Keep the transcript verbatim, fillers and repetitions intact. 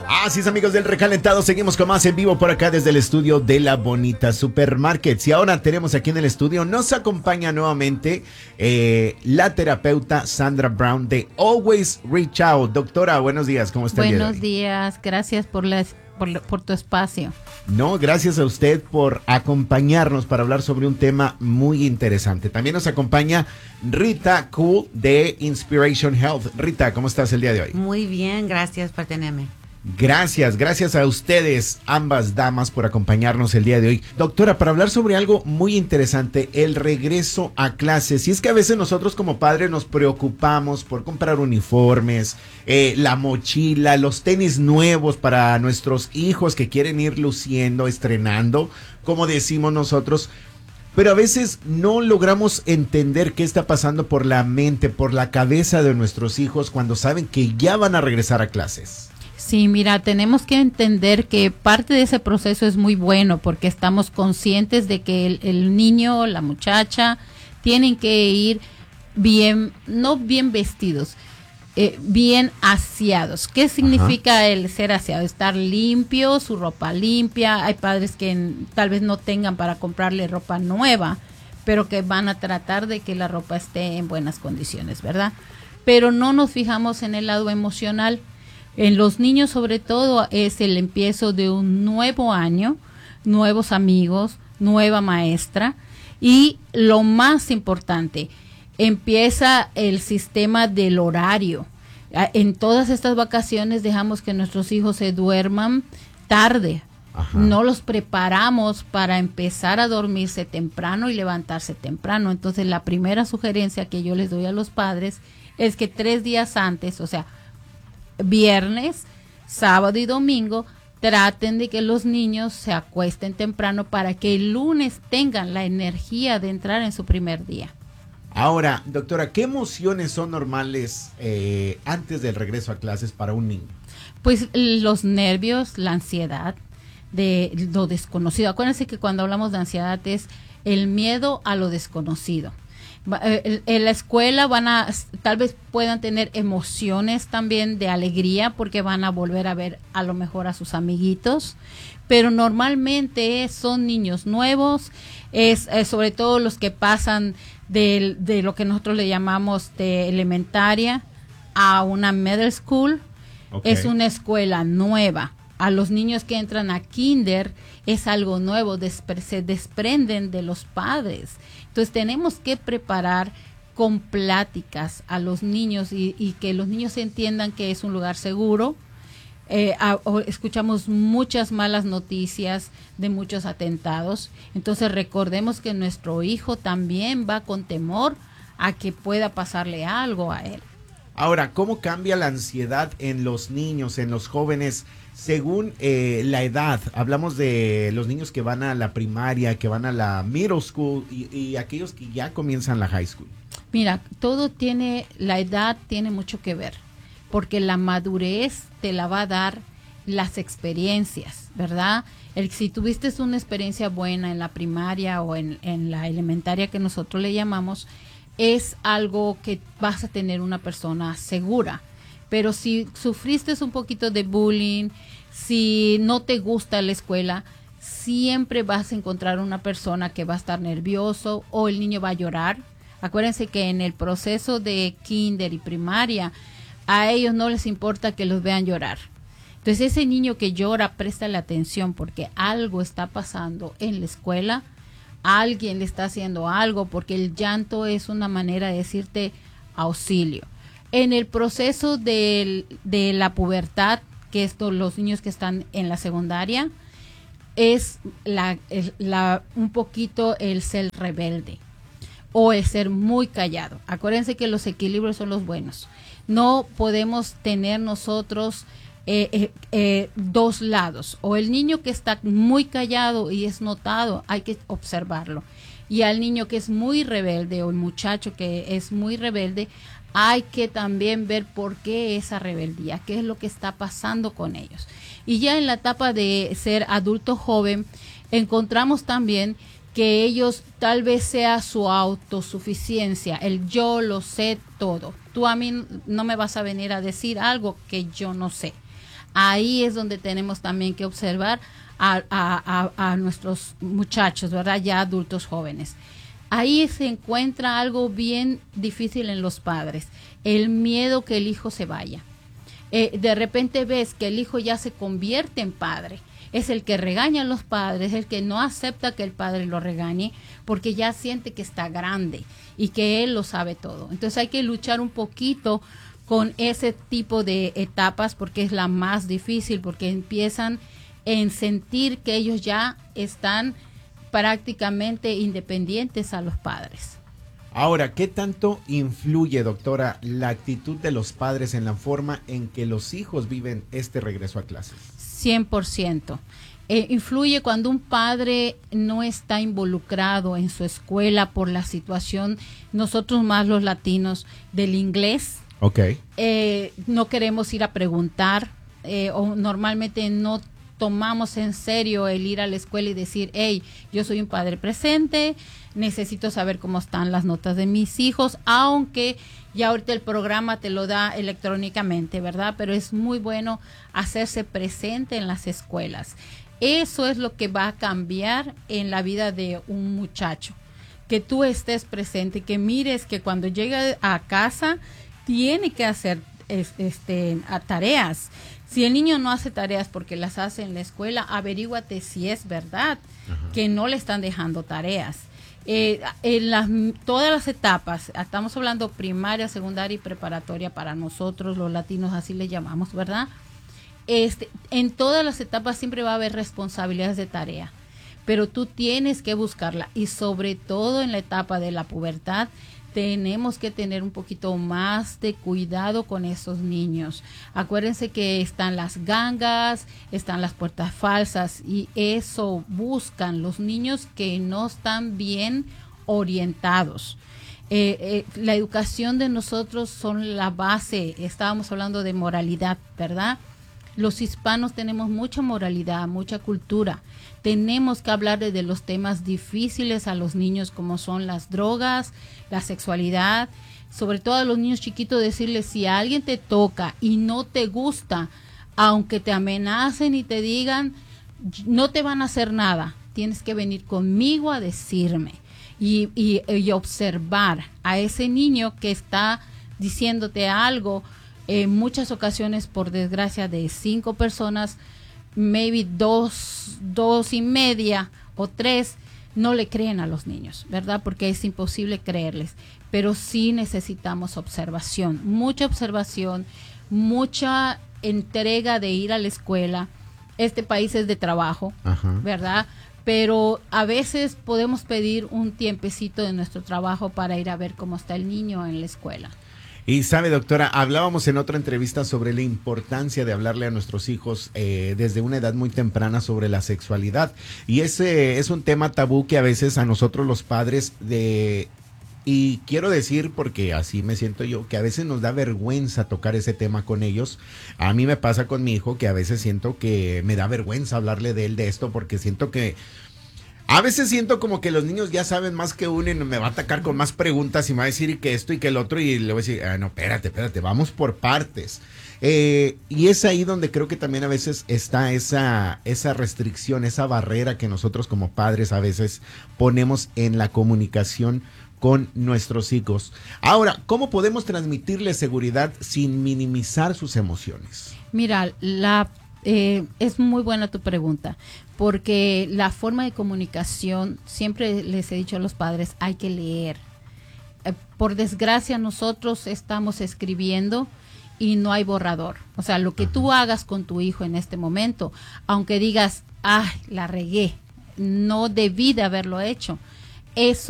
Así es, amigos del Recalentado, seguimos con más en vivo por acá desde el estudio de La Bonita Supermarkets. Y ahora tenemos aquí en el estudio, nos acompaña nuevamente eh, la terapeuta Sandra Brown de Always Reach Out. Doctora, buenos días, ¿cómo está? Buenos días, gracias por, la, por, por tu espacio. No, gracias a usted por acompañarnos para hablar sobre un tema muy interesante. También nos acompaña Rita Cool de Inspiration Health. Rita, ¿cómo estás el día de hoy? Muy bien, gracias por tenerme. Gracias, gracias a ustedes, ambas damas, por acompañarnos el día de hoy. Doctora, para hablar sobre algo muy interesante, el regreso a clases. Y es que a veces nosotros como padres nos preocupamos por comprar uniformes, eh, la mochila, los tenis nuevos para nuestros hijos que quieren ir luciendo, estrenando, como decimos nosotros. Pero a veces no logramos entender qué está pasando por la mente, por la cabeza de nuestros hijos cuando saben que ya van a regresar a clases. Sí, mira, tenemos que entender que parte de ese proceso es muy bueno porque estamos conscientes de que el, el niño, la muchacha, tienen que ir bien, no bien vestidos, eh, bien aseados. ¿Qué significa Ajá. el ser aseado? Estar limpio, su ropa limpia. Hay padres que en, tal vez no tengan para comprarle ropa nueva, pero que van a tratar de que la ropa esté en buenas condiciones, ¿verdad? Pero no nos fijamos en el lado emocional. En los niños, sobre todo, es el empiezo de un nuevo año, nuevos amigos, nueva maestra y lo más importante, empieza el sistema del horario. En todas estas vacaciones dejamos que nuestros hijos se duerman tarde. Ajá. No los preparamos para empezar a dormirse temprano y levantarse temprano. Entonces, la primera sugerencia que yo les doy a los padres es que tres días antes, o sea, viernes, sábado y domingo, traten de que los niños se acuesten temprano para que el lunes tengan la energía de entrar en su primer día. Ahora, doctora, ¿qué emociones son normales eh, antes del regreso a clases para un niño? Pues los nervios, la ansiedad de lo desconocido. Acuérdense que cuando hablamos de ansiedad es el miedo a lo desconocido. En la escuela van a, tal vez puedan tener emociones también de alegría porque van a volver a ver a lo mejor a sus amiguitos, pero normalmente son niños nuevos, es, es sobre todo los que pasan de, de lo que nosotros le llamamos de elementaria a una middle school, okay. Es una escuela nueva. A los niños que entran a kinder es algo nuevo, despre- se desprenden de los padres. Entonces tenemos que preparar con pláticas a los niños y, y que los niños entiendan que es un lugar seguro. Eh, a, o escuchamos muchas malas noticias de muchos atentados. Entonces recordemos que nuestro hijo también va con temor a que pueda pasarle algo a él. Ahora, ¿cómo cambia la ansiedad en los niños, en los jóvenes, según eh, la edad? Hablamos de los niños que van a la primaria, que van a la middle school y, y aquellos que ya comienzan la high school. Mira, todo tiene, la edad tiene mucho que ver, porque la madurez te la va a dar las experiencias, ¿verdad? El, si tuviste una experiencia buena en la primaria o en, en la elementaria que nosotros le llamamos, es algo que vas a tener una persona segura. Pero si sufriste un poquito de bullying, si no te gusta la escuela, siempre vas a encontrar una persona que va a estar nervioso o el niño va a llorar. Acuérdense que en el proceso de kinder y primaria, a ellos no les importa que los vean llorar. Entonces ese niño que llora, préstale atención porque algo está pasando en la escuela. Alguien le está haciendo algo porque el llanto es una manera de decirte auxilio. En el proceso de, de la pubertad, que esto los niños que están en la secundaria, es la, el, la, un poquito el ser rebelde o el ser muy callado. Acuérdense que los equilibrios son los buenos. No podemos tener nosotros Eh, eh, eh, dos lados, o el niño que está muy callado y es notado, hay que observarlo, y al niño que es muy rebelde o el muchacho que es muy rebelde, hay que también ver por qué esa rebeldía, qué es lo que está pasando con ellos. Y ya en la etapa de ser adulto joven, encontramos también que ellos tal vez sea su autosuficiencia, el yo lo sé todo, tú a mí no me vas a venir a decir algo que yo no sé. Ahí es donde tenemos también que observar a, a, a, a nuestros muchachos, ¿verdad? Ya adultos jóvenes. Ahí se encuentra algo bien difícil en los padres, el miedo que el hijo se vaya. Eh, de repente ves que el hijo ya se convierte en padre, es el que regaña a los padres, el que no acepta que el padre lo regañe, porque ya siente que está grande y que él lo sabe todo. Entonces hay que luchar un poquito con ese tipo de etapas, porque es la más difícil, porque empiezan en sentir que ellos ya están prácticamente independientes a los padres. Ahora, ¿qué tanto influye, doctora, la actitud de los padres en la forma en que los hijos viven este regreso a clases? cien por ciento. Eh, influye cuando un padre no está involucrado en su escuela por la situación, nosotros más los latinos, del inglés. Okay. Eh, no queremos ir a preguntar eh, o normalmente no tomamos en serio el ir a la escuela y decir, hey, yo soy un padre presente, necesito saber cómo están las notas de mis hijos, aunque ya ahorita el programa te lo da electrónicamente, ¿verdad? Pero es muy bueno hacerse presente en las escuelas. Eso es lo que va a cambiar en la vida de un muchacho, que tú estés presente, que mires que cuando llega a casa tiene que hacer este, a tareas. Si el niño no hace tareas porque las hace en la escuela, averíguate si es verdad. Ajá. Que no le están dejando tareas. Eh, en las, todas las etapas, estamos hablando primaria, secundaria y preparatoria para nosotros, los latinos así le llamamos, ¿verdad? Este, en todas las etapas siempre va a haber responsabilidades de tarea, pero tú tienes que buscarla y sobre todo en la etapa de la pubertad, tenemos que tener un poquito más de cuidado con esos niños. Acuérdense que están las gangas, están las puertas falsas y eso buscan los niños que no están bien orientados. Eh, eh, la educación de nosotros son la base. Estábamos hablando de moralidad, ¿verdad? Los hispanos tenemos mucha moralidad, mucha cultura. Tenemos que hablar de, de los temas difíciles a los niños como son las drogas, la sexualidad, sobre todo a los niños chiquitos decirles si a alguien te toca y no te gusta, aunque te amenacen y te digan no te van a hacer nada, tienes que venir conmigo a decirme y, y, y observar a ese niño que está diciéndote algo. En muchas ocasiones, por desgracia, de cinco personas, maybe dos, dos y media o tres no le creen a los niños, ¿verdad? Porque es imposible creerles. Pero sí necesitamos observación, mucha observación, mucha entrega de ir a la escuela. Este país es de trabajo, ajá, ¿verdad? Pero a veces podemos pedir un tiempecito de nuestro trabajo para ir a ver cómo está el niño en la escuela. Y sabe, doctora, hablábamos en otra entrevista sobre la importancia de hablarle a nuestros hijos eh, desde una edad muy temprana sobre la sexualidad. Y ese es un tema tabú que a veces a nosotros los padres de... Y quiero decir, porque así me siento yo, que a veces nos da vergüenza tocar ese tema con ellos. A mí me pasa con mi hijo que a veces siento que me da vergüenza hablarle de él de esto porque siento que... A veces siento como que los niños ya saben más que uno y me va a atacar con más preguntas y me va a decir que esto y que el otro y le voy a decir, ah, no, espérate, espérate, vamos por partes. Eh, y es ahí donde creo que también a veces está esa, esa restricción, esa barrera que nosotros como padres a veces ponemos en la comunicación con nuestros hijos. Ahora, ¿cómo podemos transmitirles seguridad sin minimizar sus emociones? Mira, la Eh, es muy buena tu pregunta, porque la forma de comunicación, siempre les he dicho a los padres, hay que leer. Eh, por desgracia nosotros estamos escribiendo y no hay borrador. O sea, lo que tú hagas con tu hijo en este momento, aunque digas, ay, la regué, no debí de haberlo hecho, eso